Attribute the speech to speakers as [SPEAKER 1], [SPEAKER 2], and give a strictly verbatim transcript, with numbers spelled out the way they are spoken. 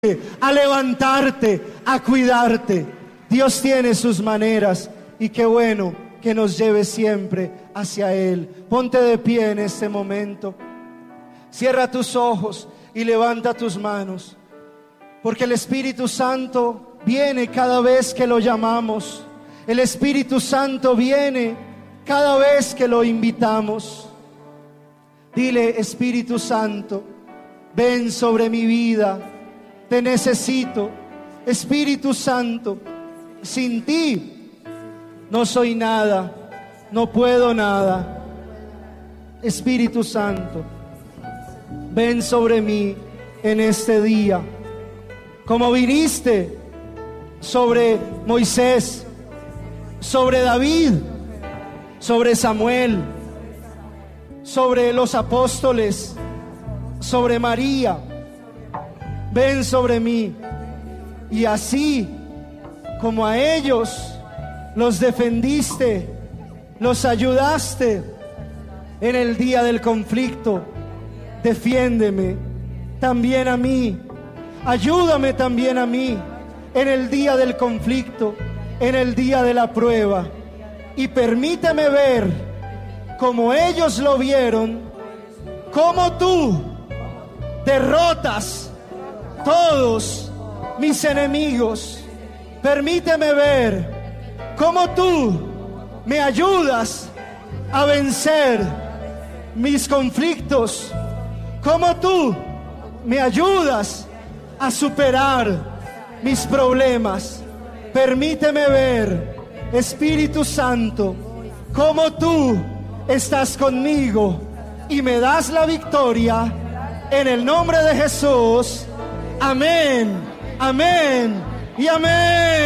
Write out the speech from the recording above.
[SPEAKER 1] a levantarte, a cuidarte. Dios tiene sus maneras y qué bueno que nos lleve siempre hacia Él. Ponte de pie en este momento. Cierra tus ojos y levanta tus manos, porque el Espíritu Santo viene cada vez que lo llamamos. El Espíritu Santo viene cada vez que lo invitamos. Dile: Espíritu Santo, ven sobre mi vida. Te necesito, Espíritu Santo. Sin ti no soy nada, no puedo nada. Espíritu Santo, ven sobre mí en este día, como viniste sobre Moisés, sobre David, sobre Samuel, sobre los apóstoles, sobre María. Ven sobre mí, y así como a ellos los defendiste, los ayudaste en el día del conflicto, defiéndeme también a mí, ayúdame también a mí en el día del conflicto, en el día de la prueba, y permíteme ver como ellos lo vieron, como tú derrotas todos mis enemigos. Permíteme ver cómo tú me ayudas a vencer mis conflictos, cómo tú me ayudas a superar mis problemas. Permíteme ver, Espíritu Santo, cómo tú estás conmigo y me das la victoria en el nombre de Jesús. Amén, amén y amén.